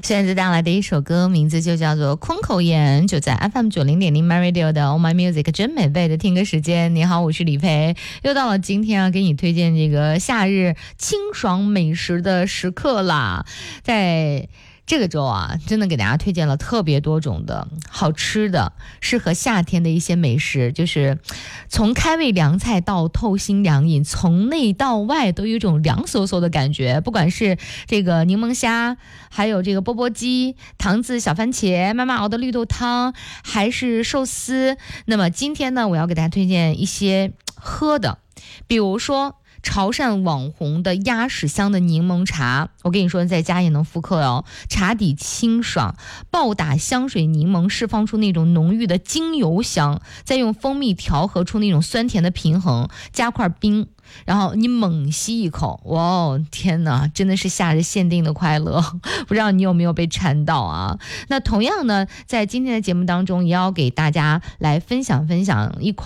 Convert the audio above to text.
现在带来的一首歌名字就叫做《空口言》，就在 FM90.0 MyRadio 的 Oh My Music 真美味的听歌时间。你好，我是李培，又到了今天给你推荐这个夏日清爽美食的时刻啦。在这个周真的给大家推荐了特别多种的好吃的适合夏天的一些美食，就是从开胃凉菜到透心凉饮，从内到外都有一种凉飕飕的感觉。不管是这个柠檬虾，还有这个钵钵鸡、糖渍小番茄、妈妈熬的绿豆汤，还是寿司。那么今天呢，我要给大家推荐一些喝的，比如说潮汕网红的鸭屎香的柠檬茶，我跟你说在家也能复刻哦。茶底清爽，暴打香水柠檬释放出那种浓郁的精油香，再用蜂蜜调和出那种酸甜的平衡，加块冰，然后你猛吸一口，哇哦，天哪，真的是夏日限定的快乐，不知道你有没有被馋到啊？那同样呢，在今天的节目当中也要给大家来分享一款